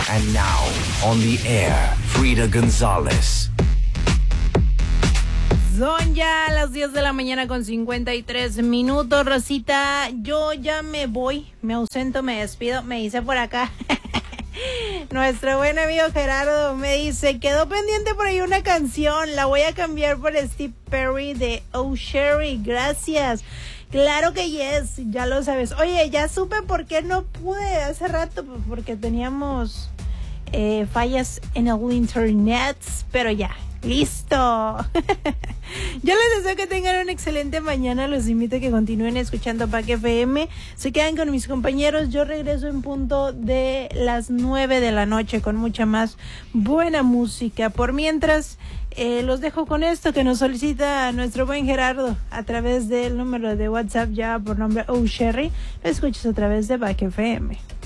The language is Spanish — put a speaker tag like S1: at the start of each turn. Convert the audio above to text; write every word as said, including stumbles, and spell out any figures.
S1: And now, on the air, Frida González.
S2: Son ya las diez de la mañana con cincuenta y tres minutos, Rosita. Yo ya me voy, me ausento, me despido, me dice por acá. Nuestro buen amigo Gerardo me dice, quedó pendiente por ahí una canción, la voy a cambiar por Steve Perry de Oh Sherry, gracias. Claro que yes, ya lo sabes. Oye, ya supe por qué no pude hace rato, porque teníamos eh, fallas en el internet, pero ya, listo. Yo les deseo que tengan una excelente mañana. Los invito a que continúen escuchando Pack F M. Se quedan con mis compañeros. Yo regreso en punto de las nueve de la noche con mucha más buena música. Por mientras, eh, los dejo con esto que nos solicita nuestro buen Gerardo a través del número de WhatsApp ya por nombre Oh Sherry. Lo escuchas a través de Pack F M.